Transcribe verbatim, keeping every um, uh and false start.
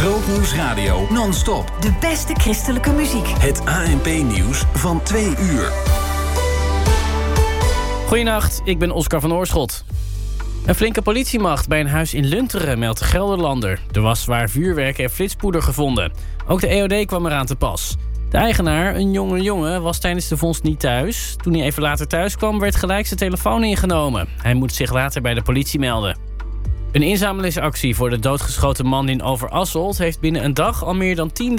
Grootnieuws Radio non-stop. De beste christelijke muziek. Het A N P-nieuws van twee uur. Goedenacht, ik ben Oscar van Oorschot. Een flinke politiemacht bij een huis in Lunteren, meldt de Gelderlander. Er was zwaar vuurwerk en flitspoeder gevonden. Ook de E O D kwam eraan te pas. De eigenaar, een jonge jongen, was tijdens de vondst niet thuis. Toen hij even later thuis kwam, werd gelijk zijn telefoon ingenomen. Hij moet zich later bij de politie melden. Een inzamelingsactie voor de doodgeschoten man in Overasselt heeft binnen een dag al meer dan tien